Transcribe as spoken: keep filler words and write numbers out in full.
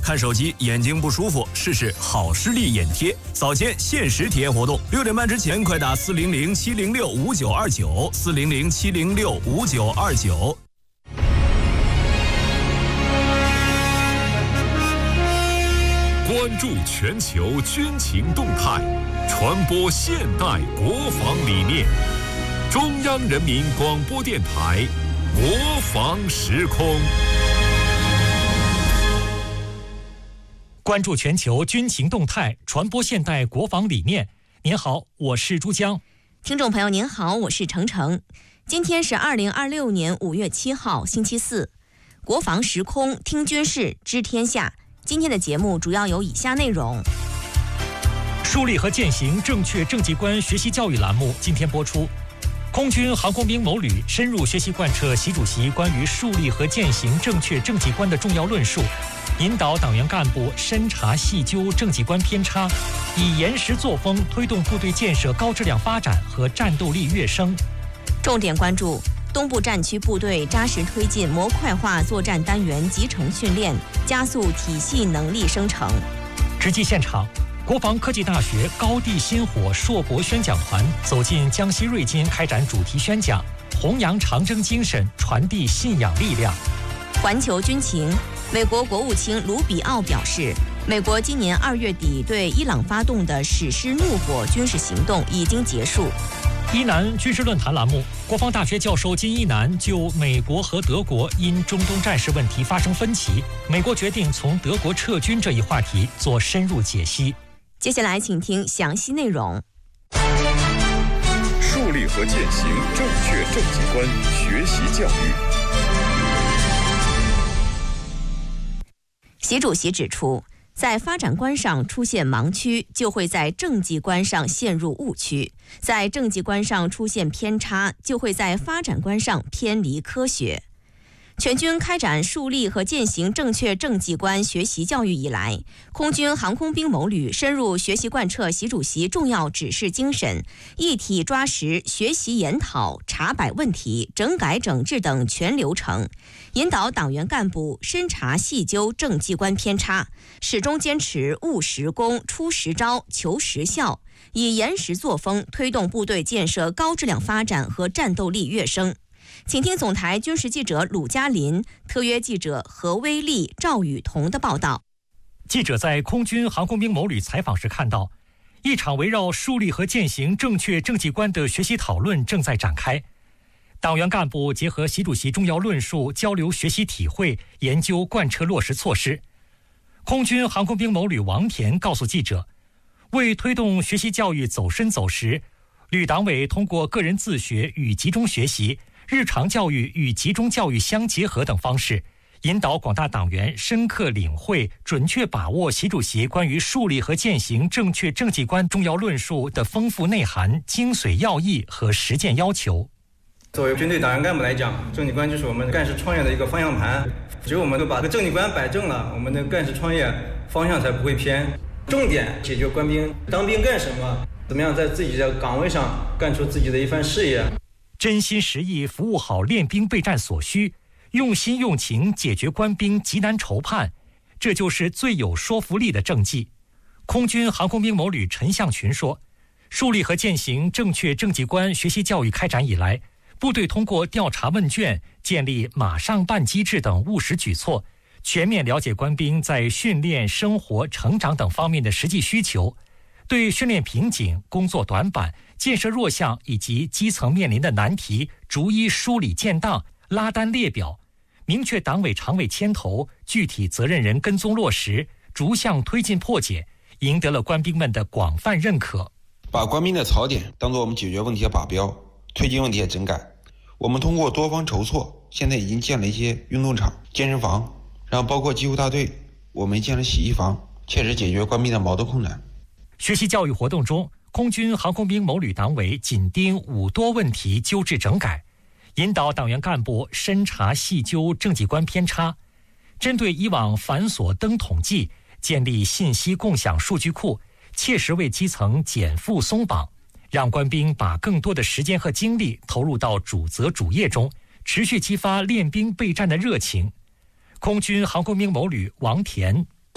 看手机眼睛不舒服，试试好视力眼贴，早间限时体验活动，六点半之前快打四零零七零六五九二九，四零零七零六五九二九。 关注全球军情动态，传播现代国防理念。中央人民广播电台国防时空。 关注全球军情动态，传播现代国防理念。您好，我是珠江。 听众朋友您好，我是程程。今天是二零二六年五月七号，星期四。国防时空，听军事，知天下。今天的节目主要有以下内容： 树立和践行正确政绩观学习教育栏目今天播出。空军航空兵某旅深入学习贯彻习主席关于树立和践行正确政绩观的重要论述，引导党员干部深查细究政绩观偏差，以严实作风推动部队建设高质量发展和战斗力跃升。 重点关注东部战区部队扎实推进模块化作战单元集成训练，加速体系能力生成。 直击现场，国防科技大学高地薪火硕博宣讲团走进江西瑞金开展主题宣讲，弘扬长征精神，传递信仰力量。 环球军情，美国国务卿卢比奥表示，美国今年二月底对伊朗发动的史诗怒火军事行动已经结束。 伊南军事论坛栏目，国防大学教授金一南就美国和德国因中东战事问题发生分歧，美国决定从德国撤军这一话题做深入解析。 接下来请听详细内容。 树立和践行正确政绩观学习教育。 习主席指出，在发展观上出现盲区，就会在政绩观上陷入误区；在政绩观上出现偏差，就会在发展观上偏离科学。全军开展树立和践行正确政绩观学习教育以来，空军航空兵某旅深入学习贯彻习主席重要指示精神，一体抓实学习研讨、查摆问题、整改整治等全流程，引导党员干部深查细究政绩观偏差，始终坚持务实功、出实招、求实效，以严实作风推动部队建设高质量发展和战斗力跃升。请听总台军事记者鲁嘉林、特约记者何威利、赵雨桐的报道。 记者在空军航空兵某旅采访时看到，一场围绕树立和践行正确政绩观的学习讨论正在展开。党员干部结合习主席重要论述，交流学习体会，研究贯彻落实措施。空军航空兵某旅王田告诉记者，为推动学习教育走深走实，旅党委通过个人自学与集中学习、日常教育与集中教育相结合等方式，引导广大党员深刻领会、准确把握习主席关于树立和践行正确政绩观重要论述的丰富内涵、精髓要义和实践要求。 作为军队党员干部来讲，政绩观就是我们干事创业的一个方向盘，只有我们都把这个政绩观摆正了，我们的干事创业方向才不会偏。重点解决官兵当兵干什么，怎么样在自己的岗位上干出自己的一番事业， 真心实意服务好练兵备战所需，用心用情解决官兵急难愁盼，这就是最有说服力的政绩。空军航空兵某旅陈向群说，树立和践行正确政绩观学习教育开展以来，部队通过调查问卷、建立马上办机制等务实举措，全面了解官兵在训练、生活、成长等方面的实际需求，对训练瓶颈、工作短板、建设弱项以及基层面临的难题逐一梳理建档，拉单列表，明确党委常委牵头，具体责任人跟踪落实，逐项推进破解，赢得了官兵们的广泛认可。 把官兵的槽点当作我们解决问题的靶标，推进问题的整改。我们通过多方筹措，现在已经建了一些运动场、健身房，然后包括机务大队，我们建了洗衣房，切实解决官兵的矛盾困难。 学习教育活动中，空军航空兵某旅党委紧盯五多问题纠治整改，引导党员干部深查细究政绩观偏差，针对以往繁琐登统计，建立信息共享数据库，切实为基层减负松绑，让官兵把更多的时间和精力投入到主责主业中，持续激发练兵备战的热情。空军航空兵某旅王田